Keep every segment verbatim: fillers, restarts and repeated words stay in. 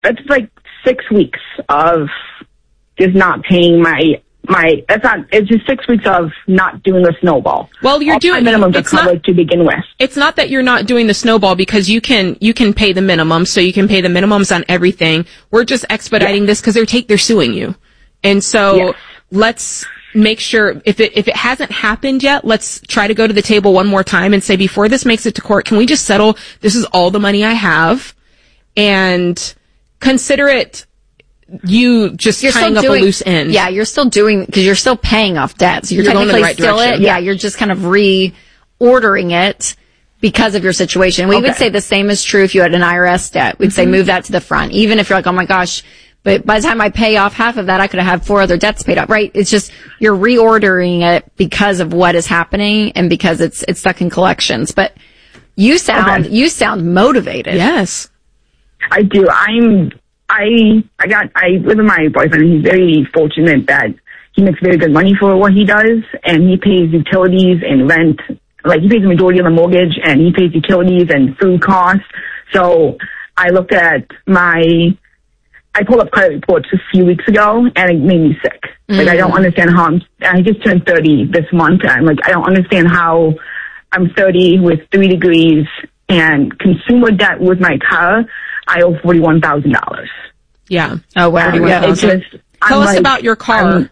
that's like six weeks of just not paying my my. That's not. It's just six weeks of not doing a snowball. Well, you're All doing my minimums are it's covered not, to begin with. It's not that you're not doing the snowball because you can you can pay the minimum, so you can pay the minimums on everything. We're just expediting yes. this because they're take they're suing you, and so yes. let's make sure if it if it hasn't happened yet, let's try to go to the table one more time and say before this makes it to court, can we just settle? This is all the money I have, and consider it. You just you're tying up doing, a loose end. Yeah, you're still doing, because you're still paying off debt. So you're, you're technically right still direction. it. Yeah. yeah, you're just kind of reordering it because of your situation. We okay. would say the same is true if you had an I R S debt. We'd mm-hmm. say move that to the front. Even if you're like, oh my gosh, but by the time I pay off half of that, I could have had four other debts paid off, right? It's just, you're reordering it because of what is happening and because it's, it's stuck in collections. But you sound, okay. you sound motivated. Yes. I do. I'm, I, I got, I live with my boyfriend, and he's very fortunate that he makes very good money for what he does, and he pays utilities and rent. Like, he pays the majority of the mortgage, and he pays utilities and food costs. So I looked at my, I pulled up credit reports a few weeks ago, and it made me sick. Mm-hmm. Like, I don't understand how I'm, I just turned thirty this month, and like, I don't understand how I'm thirty with three degrees and consumer debt with my car. I owe forty-one thousand dollars. Yeah. Oh, wow. Yeah, it's just, Tell I'm us like, about your car.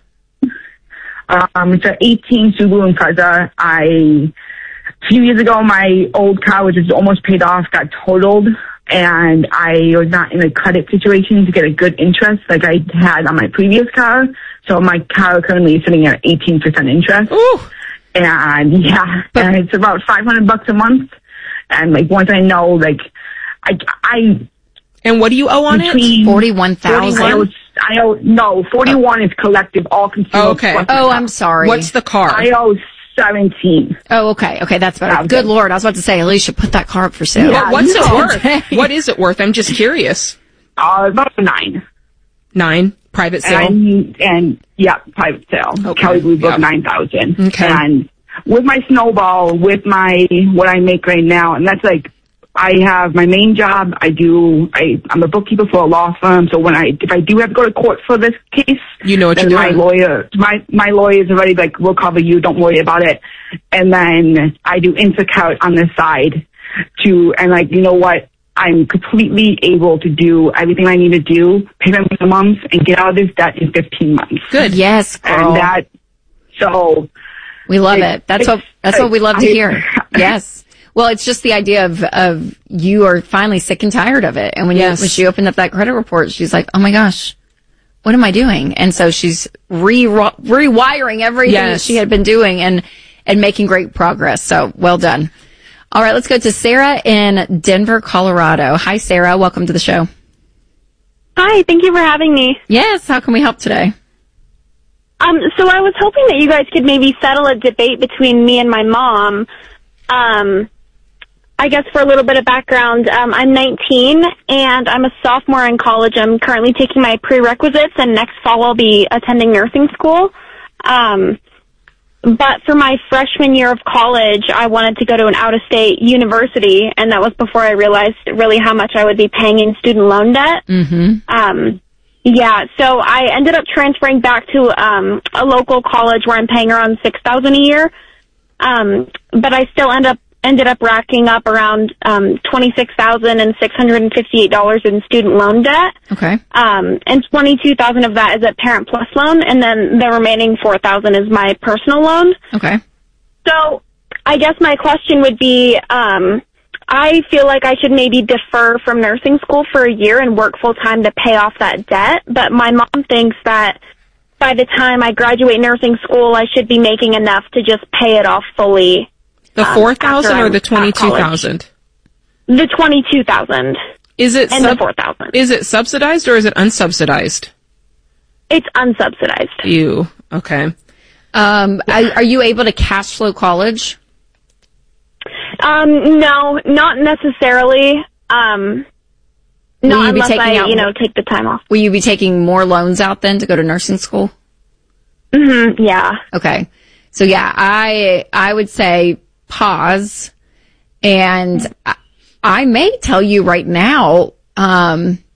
Um, um, it's an eighteen Subaru Impreza. I, a few years ago, my old car, which is almost paid off, got totaled, and I was not in a credit situation to get a good interest like I had on my previous car. So my car currently is sitting at eighteen percent interest. Ooh. And yeah, but, and it's about five hundred bucks a month. And like, once I know, like, I, I, and what do you owe on it? Forty-one thousand. I owe, I owe no forty-one oh. is collective, all consumer. Oh, okay. Oh, I'm sorry. What's the car? I owe seventeen. Oh, okay. Okay, that's better. Good Lord, I was about to say, at least you put that car up for sale. Yeah, what's no. it worth? What is it worth? I'm just curious. Uh, about nine. Nine private sale. And, and yeah, private sale. Okay. Kelly Blue Book, yep. nine thousand. Okay. And with my snowball, with my what I make right now, and that's like. I have my main job. I do. I, I'm a bookkeeper for a law firm. So when I, if I do have to go to court for this case, you know what then you're my doing. lawyer, my my lawyer's already like, we'll cover you. Don't worry about it. And then I do Instacart on the side to, and like, you know what? I'm completely able to do everything I need to do, pay my minimums, and get out of this debt in fifteen months. Good. Yes, girl. And that. So we love it. it. That's what. That's what we love to hear. Yes. Well, it's just the idea of, of you are finally sick and tired of it. And when, yes. you, when she opened up that credit report, she's like, oh my gosh, what am I doing? And so she's re rewiring everything yes. that she had been doing and, and making great progress. So well done. All right, let's go to Sarah in Denver, Colorado. Hi, Sarah. Welcome to the show. Hi, thank you for having me. Yes, how can we help today? Um, so I was hoping that you guys could maybe settle a debate between me and my mom. Um, I guess for a little bit of background, um, I'm nineteen and I'm a sophomore in college. I'm currently taking my prerequisites, and next fall I'll be attending nursing school. Um, but for my freshman year of college, I wanted to go to an out-of-state university, and that was before I realized really how much I would be paying in student loan debt. Mm-hmm. Um, yeah, so I ended up transferring back to um, a local college where I'm paying around six thousand dollars a year. Um, but I still end up ended up racking up around um, twenty-six thousand six hundred fifty-eight dollars in student loan debt. Okay. Um, and twenty-two thousand dollars of that is a Parent Plus loan, and then the remaining four thousand dollars is my personal loan. Okay. So I guess my question would be, um, I feel like I should maybe defer from nursing school for a year and work full time to pay off that debt, but my mom thinks that by the time I graduate nursing school, I should be making enough to just pay it off fully. The four thousand um, or the twenty-two thousand? The twenty-two thousand. Is it and sub- the four thousand? Is it subsidized or is it unsubsidized? It's unsubsidized. You okay? Um, are, are you able to cash flow college? Um, no, not necessarily. Um, not unless I, out, you know, take the time off. Will you be taking more loans out then to go to nursing school? Mm-hmm, yeah. Okay. So yeah, I, I would say pause, and I, I may tell you right now, um,